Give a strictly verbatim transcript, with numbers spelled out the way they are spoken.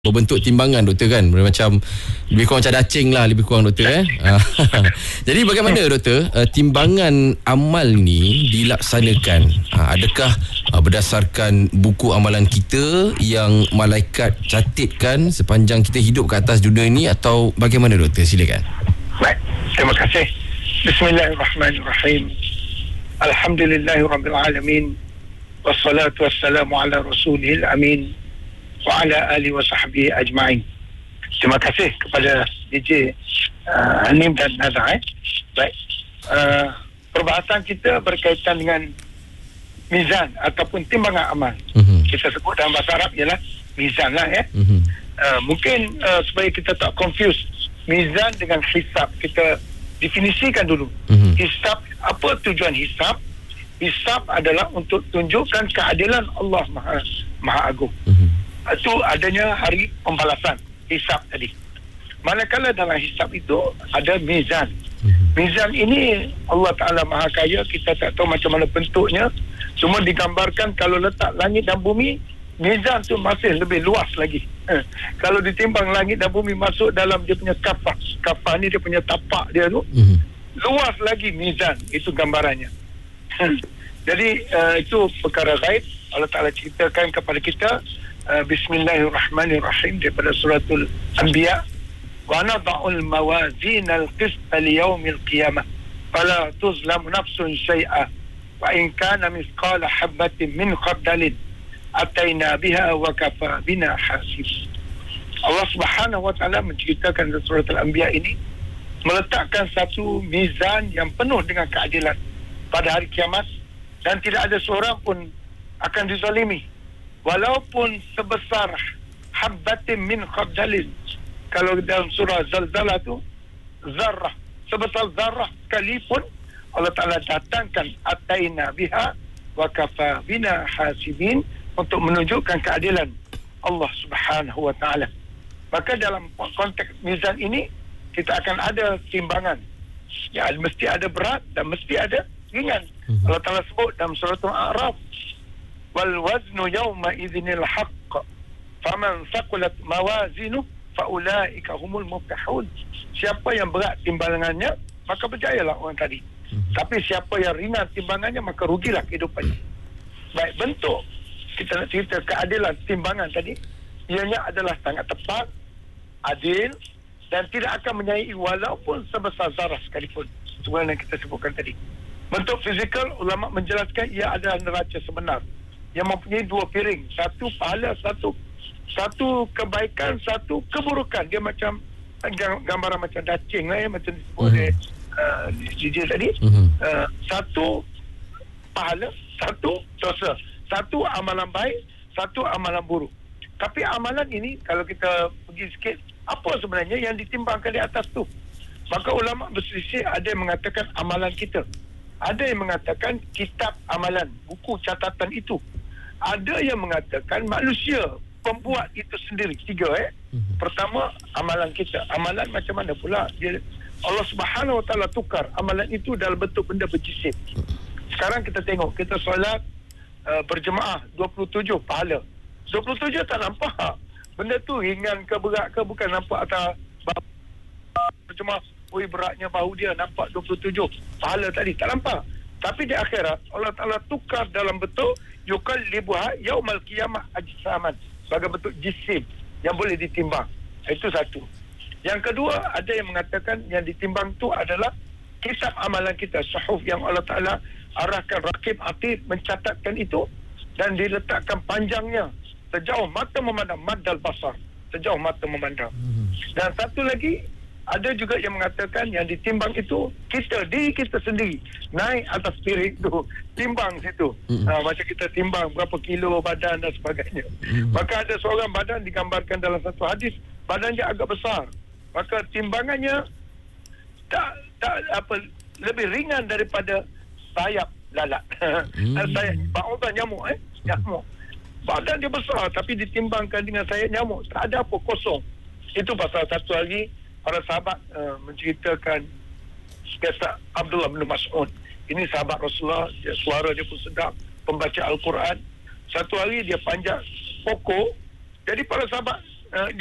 Berbentuk timbangan doktor kan, macam lebih kurang macam dacing lah, lebih kurang doktor eh. Jadi bagaimana doktor uh, timbangan amal ni dilaksanakan? Uh, adakah uh, berdasarkan buku amalan kita yang malaikat catatkan sepanjang kita hidup ke atas dunia ini, atau bagaimana doktor? Silakan. Baik, terima kasih. Bismillahirrahmanirrahim. Alhamdulillahirabbil alamin. Wassalatu wassalamu ala rasulil amin wa ala alihi wa sahbihi ajma'in. Terima kasih kepada D J uh, Hanim dan Nazar. Eh. Baik, uh, perbahasan kita berkaitan dengan mizan ataupun timbangan amal. Uh-huh. Kita sebut dalam bahasa Arab ialah mizan lah ya. Uh-huh. Uh, mungkin uh, supaya kita tak confuse mizan dengan hisab, kita definisikan dulu. Uh-huh. Hisab, apa tujuan hisab? Hisab adalah untuk tunjukkan keadilan Allah Maha, Maha Agung. Uh-huh. Itu adanya hari pembalasan, hisab tadi. Manakala dalam hisab itu ada mizan. Mizan ini Allah Ta'ala Maha Kaya, kita tak tahu macam mana bentuknya. Cuma digambarkan kalau letak langit dan bumi, mizan tu masih lebih luas lagi. Eh, kalau ditimbang langit dan bumi masuk dalam dia punya kafah. Kafah ni dia punya tapak dia tu. Mm-hmm. Luas lagi mizan, itu gambarannya. Jadi uh, itu perkara gaib. Allah Ta'ala ceritakan kepada kita. Uh, Bismillahirrahmanirrahim daripada suratul Anbiya. Wa nada'ul mawazin al-qista liyaumil qiyamah fala tuzlamu nafsun syai'a wa in kana mithqala habatin min khardalin ataina biha wa kafa bina hasib. Allah Subhanahu wa taala menceritakan dalam surah Al-Anbiya ini meletakkan satu mizan yang penuh dengan keadilan pada hari kiamat, dan tidak ada seorang pun akan dizalimi walaupun sebesar habbatin min khardalin. Kalau dalam surah Zalzalah tu zarrah, sebesar zarrah sekalipun Allah Ta'ala datangkan ataina biha wa kafa bina hasibin, untuk menunjukkan keadilan Allah Subhanahu wa Ta'ala. Maka dalam konteks mizan ini kita akan ada timbangan. Ya, mesti ada berat dan mesti ada ringan. Mm-hmm. Allah Ta'ala sebut dalam surah Al-A'raf, wal waznu yawma idzinil haqq faman thaqulat mawazinuhu faulaika humul muflihun. Siapa yang berat timbangannya maka berjayalah orang tadi. Mm-hmm. Tapi siapa yang ringan timbangannya maka rugilah kehidupannya. Baik, bentuk kita nak cerita keadilan timbangan tadi, ianya adalah sangat tepat, adil, dan tidak akan menyai walaupun sebesar zarah sekalipun, seperti yang kita sebutkan tadi. Bentuk fizikal, ulama menjelaskan ia adalah neraca sebenar yang mempunyai dua piring, satu pahala, satu satu kebaikan, satu keburukan. Dia macam gambaran macam dacing lah ya, macam disebut oleh uh, D J tadi. Uh-huh. Uh, satu pahala, satu dosa, satu amalan baik, satu amalan buruk. Tapi amalan ini kalau kita pergi sikit, apa sebenarnya yang ditimbangkan di atas tu? Maka ulama berselisih, ada yang mengatakan amalan kita, ada yang mengatakan kitab amalan, buku catatan itu, ada yang mengatakan manusia pembuat itu sendiri. Tiga eh. Mm-hmm. Pertama, amalan kita. Amalan macam mana pula? Dia, Allah Subhanahu Wa Taala tukar amalan itu dalam bentuk benda berjisim. Sekarang kita tengok, kita solat uh, berjemaah dua puluh tujuh pahala. dua puluh tujuh tak nampak. Benda tu ringan ke berat ke, bukan nampak atas berjemaah, oi beratnya bahu dia, nampak dua puluh tujuh pahala tadi, tak nampak. Tapi di akhirat Allah Ta'ala tukar dalam bentuk yukallibuha yaumal qiyamah ajsaman, sebagai bentuk jisim yang boleh ditimbang. Itu satu. Yang kedua, ada yang mengatakan yang ditimbang tu adalah kitab amalan kita, suhuf yang Allah Ta'ala arahkan rakib atid mencatatkan itu, dan diletakkan panjangnya sejauh mata memandang, maddal basar, sejauh mata memandang. Dan satu lagi, ada juga yang mengatakan yang ditimbang itu kita, diri kita sendiri, naik atas piring tu, timbang situ. Mm-hmm. Ha, macam kita timbang berapa kilo badan dan sebagainya. Mm-hmm. Maka ada seorang badan digambarkan dalam satu hadis, badan dia agak besar, maka timbangannya tak tak apa lebih ringan daripada sayap lalat. Mm-hmm. Sayap bautan nyamuk eh, nyamuk. Badan dia besar tapi ditimbangkan dengan sayap nyamuk, tak ada apa, kosong. Itu pasal satu lagi para sahabat uh, menceritakan kisah Abdullah bin Mas'ud. Ini sahabat Rasulullah, dia, suara dia pun sedap, pembaca Al-Quran. Satu hari dia panjat pokok, jadi para sahabat uh,